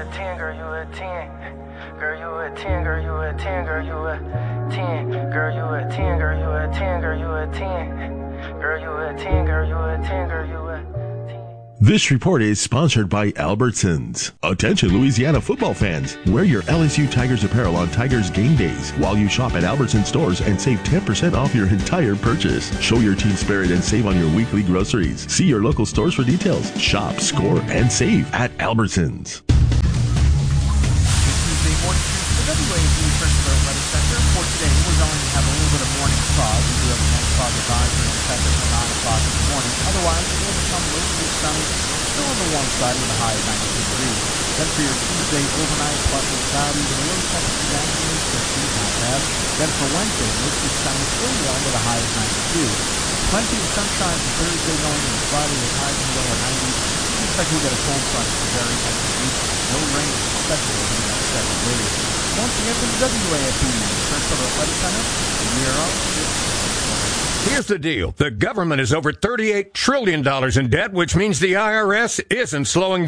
a 10, girl, you a 10. Girl, you a 10, girl, you a 10, girl, you a 10. Girl, you a 10, girl, you a 10, girl, you a 10. Girl, you a 10, girl, you a 10, girl, you a 10. This report is sponsored by Albertsons. Attention Louisiana football fans. Wear your LSU Tigers apparel on Tigers game days while you shop at Albertsons stores and save 10% off your entire purchase. Show your team spirit and save on your weekly groceries. See your local stores for details. Shop, score, and save at Albertsons. Tuesday morning to the WAB Christopher Weather Center. For today, we're going to have a little bit of morning fog. We do have a morning fog advisory in effect until 9 o'clock in the morning. Otherwise, it will become mostly sunny, still on the warm side with a high of 92 degrees. Then for your Tuesday overnight, partly cloudy with a low temperature down to 60, not bad. Then for Wednesday, mostly sunny, still warm with a high of 92. Plenty of sunshine for Thursday going into Friday with highs in the lower 90s. Looks like we'll get a cold front for the very end of the week. No rain, especially in the next 7 days. Once again from the WAFB Christopher Weather Center, Nero. Here's the deal. The government is over $38 trillion in debt, which means the IRS isn't slowing down.